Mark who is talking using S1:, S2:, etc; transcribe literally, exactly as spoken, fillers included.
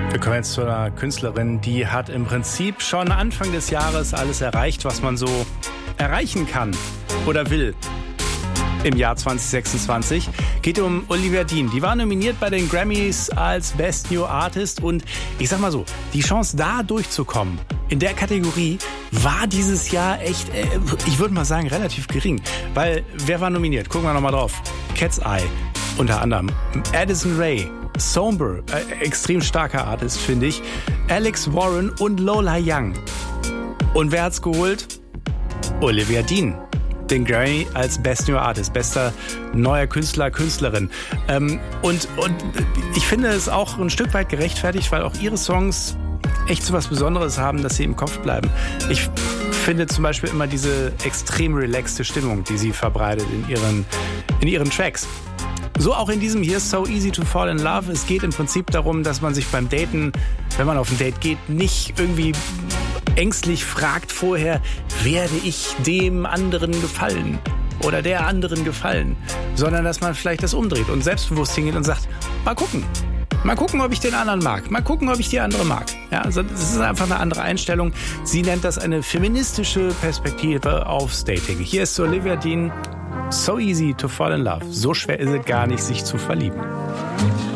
S1: Wir kommen jetzt zu einer Künstlerin, die hat im Prinzip schon Anfang des Jahres alles erreicht, was man so erreichen kann oder will im Jahr zwanzig sechsundzwanzig. Geht um Olivia Dean. Die war nominiert bei den Grammys als Best New Artist und ich sag mal so, die Chance da durchzukommen in der Kategorie war dieses Jahr echt, äh, ich würde mal sagen, relativ gering. Weil, wer war nominiert? Gucken wir nochmal drauf. Cat's Eye unter anderem. Addison Rae, Somber, äh, extrem starker Artist, finde ich. Alex Warren und Lola Young. Und wer hat's geholt? Olivia Dean. Den Grammy als Best New Artist, bester neuer Künstler, Künstlerin. Ähm, und, und ich finde es auch ein Stück weit gerechtfertigt, weil auch ihre Songs echt so was Besonderes haben, dass sie im Kopf bleiben. Ich finde zum Beispiel immer diese extrem relaxte Stimmung, die sie verbreitet in ihren, in ihren Tracks. So auch in diesem hier, So Easy to Fall in Love. Es geht im Prinzip darum, dass man sich beim Daten, wenn man auf ein Date geht, nicht irgendwie ängstlich fragt vorher, werde ich dem anderen gefallen oder der anderen gefallen, sondern dass man vielleicht das umdreht und selbstbewusst hingeht und sagt, mal gucken, mal gucken, ob ich den anderen mag, mal gucken, ob ich die andere mag. Ja, also das ist einfach eine andere Einstellung. Sie nennt das eine feministische Perspektive aufs Dating. Hier ist Olivia Dean, So Easy to Fall in Love. So schwer ist es gar nicht, sich zu verlieben.